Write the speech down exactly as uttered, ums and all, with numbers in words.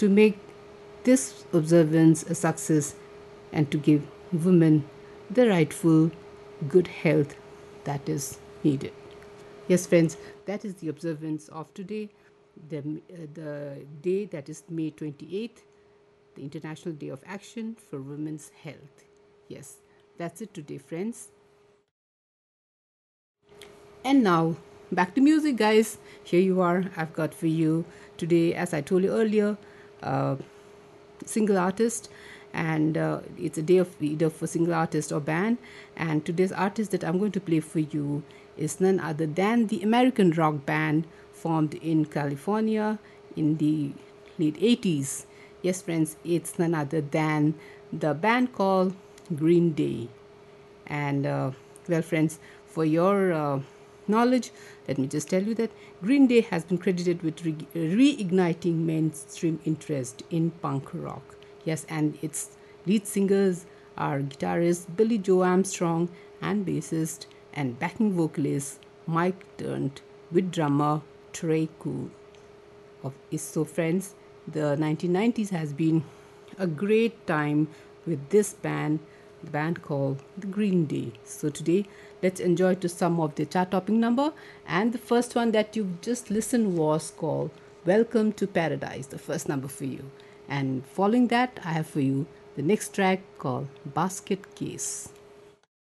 to make this observance a success and to give women the rightful good health that is needed. Yes, friends, that is the observance of today, the, uh, the day that is May twenty-eighth, the International Day of Action for Women's Health. Yes, that's it today, friends. And now, back to music, guys. Here you are. I've got for you today, as I told you earlier, uh, single artist, and uh, it's a day of either for single artist or band. And today's artist that I'm going to play for you is none other than the American rock band formed in California in the late eighties. Yes, friends, it's none other than the band called Green Day. And uh, well, friends, for your uh, knowledge, let me just tell you that Green Day has been credited with re- reigniting mainstream interest in punk rock. Yes, and its lead singers are guitarist Billy Joe Armstrong and bassist and backing vocalist Mike Dirnt with drummer Trey Cool. Of so, friends, the nineteen nineties has been a great time with this band, the band called the Green Day. So today, let's enjoy to some of the chart-topping number. And the first one that you just listened was called "Welcome to Paradise," the first number for you. And following that, I have for you the next track called "Basket Case."